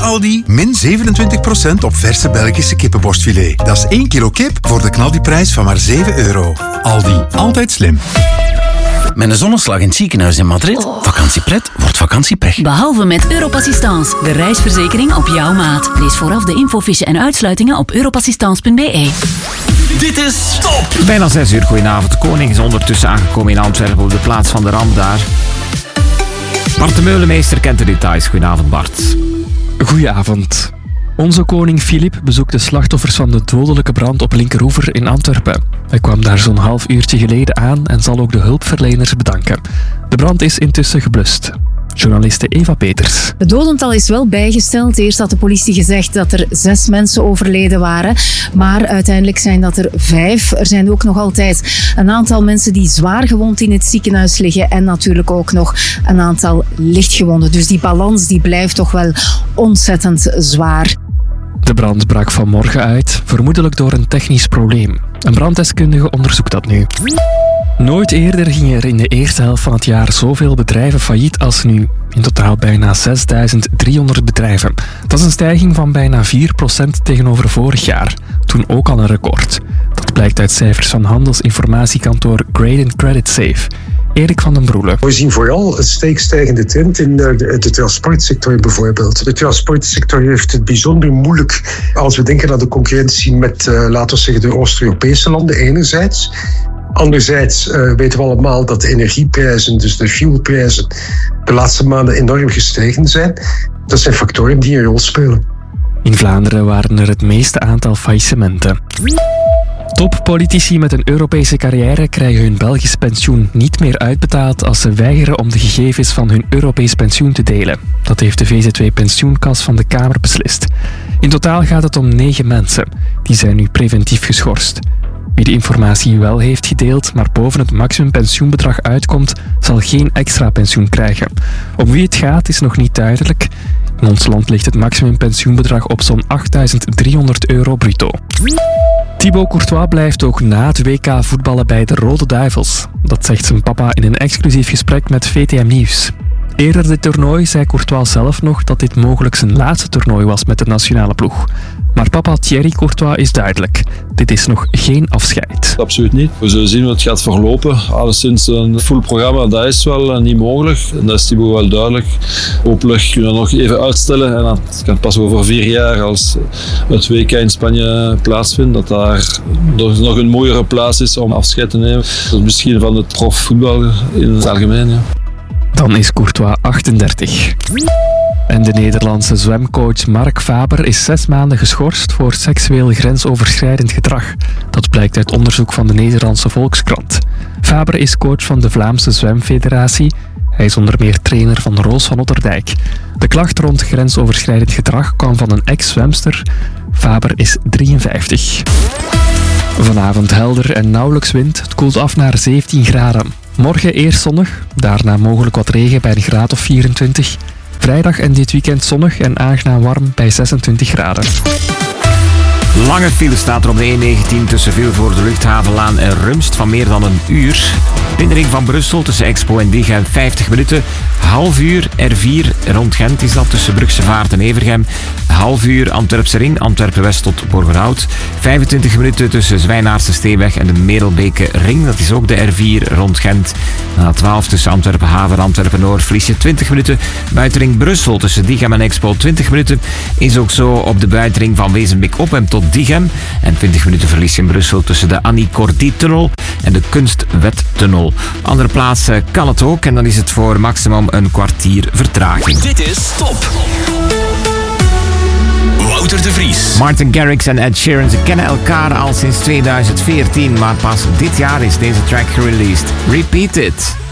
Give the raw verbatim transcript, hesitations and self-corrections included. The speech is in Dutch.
Aldi min zevenentwintig procent op verse Belgische kippenborstfilet. Dat is één kilo kip voor de knaldiprijs van maar zeven euro. Aldi, altijd slim. Met een zonneslag in het ziekenhuis in Madrid. Oh. Vakantiepret wordt vakantiepech. Behalve met Europassistance, de reisverzekering op jouw maat. Lees vooraf de infofiche en uitsluitingen op europassistance punt b e. Dit is Top! Bijna zes uur, goedenavond. De koning is ondertussen aangekomen in Antwerpen op de plaats van de ramp daar. Bart de Meulemeester kent de details. Goedenavond, Bart. Goedenavond. Onze koning Filip bezoekt de slachtoffers van de dodelijke brand op Linkeroever in Antwerpen. Hij kwam daar zo'n half uurtje geleden aan en zal ook de hulpverleners bedanken. De brand is intussen geblust. Journaliste Eva Peters. Het dodental is wel bijgesteld. Eerst had de politie gezegd dat er zes mensen overleden waren. Maar uiteindelijk zijn dat er vijf. Er zijn ook nog altijd een aantal mensen die zwaar gewond in het ziekenhuis liggen. En natuurlijk ook nog een aantal lichtgewonden. Dus die balans die blijft toch wel ontzettend zwaar. De brand brak vanmorgen uit, vermoedelijk door een technisch probleem. Een branddeskundige onderzoekt dat nu. Nooit eerder gingen er in de eerste helft van het jaar zoveel bedrijven failliet als nu. In totaal bijna zesduizend driehonderd bedrijven. Dat is een stijging van bijna vier procent tegenover vorig jaar. Toen ook al een record. Dat blijkt uit cijfers van handelsinformatiekantoor Graden Credit Safe. Erik van den Broele. We zien vooral een steeds stijgende trend in de, de transportsector bijvoorbeeld. De transportsector heeft het bijzonder moeilijk als we denken aan de concurrentie met, uh, laten we zeggen, de Oost-Europese landen enerzijds. Anderzijds uh, weten we allemaal dat de energieprijzen, dus de fuelprijzen, de laatste maanden enorm gestegen zijn. Dat zijn factoren die een rol spelen. In Vlaanderen waren er het meeste aantal faillissementen. Toppolitici met een Europese carrière krijgen hun Belgisch pensioen niet meer uitbetaald als ze weigeren om de gegevens van hun Europees pensioen te delen. Dat heeft de V Z W-pensioenkas van de Kamer beslist. In totaal gaat het om negen mensen. Die zijn nu preventief geschorst. Wie de informatie wel heeft gedeeld, maar boven het maximum pensioenbedrag uitkomt, zal geen extra pensioen krijgen. Om wie het gaat is nog niet duidelijk. In ons land ligt het maximum pensioenbedrag op zo'n achtduizend driehonderd euro bruto. Thibaut Courtois blijft ook na het W K voetballen bij de Rode Duivels. Dat zegt zijn papa in een exclusief gesprek met V T M Nieuws. Eerder dit toernooi zei Courtois zelf nog dat dit mogelijk zijn laatste toernooi was met de nationale ploeg. Maar papa Thierry Courtois is duidelijk. Dit is nog geen afscheid. Absoluut niet. We zullen zien hoe het gaat verlopen. Alleszins een full programma, dat is wel niet mogelijk. En dat is Thibaut wel duidelijk. Hopelijk kunnen we nog even uitstellen. En dan kan pas over vier jaar, als het W K in Spanje plaatsvindt, dat daar nog een mooiere plaats is om afscheid te nemen. Dus misschien van het profvoetbal in het algemeen. Ja. Dan is Courtois achtendertig. En de Nederlandse zwemcoach Mark Faber is zes maanden geschorst voor seksueel grensoverschrijdend gedrag. Dat blijkt uit onderzoek van de Nederlandse Volkskrant. Faber is coach van de Vlaamse Zwemfederatie. Hij is onder meer trainer van Roos van Otterdijk. De klacht rond grensoverschrijdend gedrag kwam van een ex-zwemster. Faber is drieënvijftig. Vanavond helder en nauwelijks wind. Het koelt af naar zeventien graden. Morgen eerst zonnig, daarna mogelijk wat regen bij een graad of vierentwintig. Vrijdag en dit weekend zonnig en aangenaam warm bij zesentwintig graden. Lange file staat er op de E negentien tussen Vilvoorde, Luchthavenlaan en Rumst van meer dan een uur. Binnenring van Brussel tussen Expo en Diegem vijftig minuten. Half uur R vier rond Gent is dat tussen Brugse Vaart en Evergem. Half uur Antwerpse Ring, Antwerpen-West tot Borgerhout. vijfentwintig minuten tussen Zwijnaartse Steenweg en de Merelbeke Ring. Dat is ook de R vier rond Gent. Na twaalf tussen Antwerpen-Haven en Antwerpen-Noord verlies je twintig minuten. Buitenring Brussel tussen Diegem en Expo twintig minuten. Is ook zo op de buitenring van Wezenbeek-Oppem tot Diegem. En twintig minuten verlies je in Brussel tussen de Annie Cordy-tunnel en de Kunstwet-tunnel. Andere plaatsen kan het ook en dan is het voor maximum een kwartier vertraging. Dit is Top. Wouter de Vries. Martin Garrix en Ed Sheeran, ze kennen elkaar al sinds tweeduizend veertien, maar pas dit jaar is deze track gereleased. Repeat It.